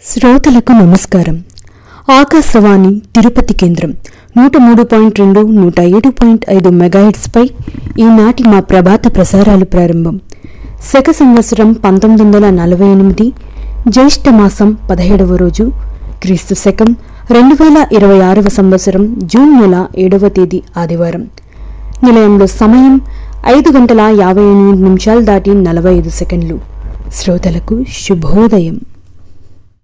శ్రోతలకు నమస్కారం. ఆకాశవాణి తిరుపతి కేంద్రం 103.2 107.5 మెగాహెర్ట్జ్పై ఈనాటి మా ప్రభాత ప్రసారాలు ప్రారంభం. శక సంవత్సరం 1948 జ్యేష్ఠ మాసం 17వ రోజు, క్రీస్తు శకం 2026వ సంవత్సరం జూన్ నెల 7వ తేదీ ఆదివారం. నిలయంలో సమయం 5:58 దాటి 45 సెకండ్లు. శ్రోతలకు శుభోదయం.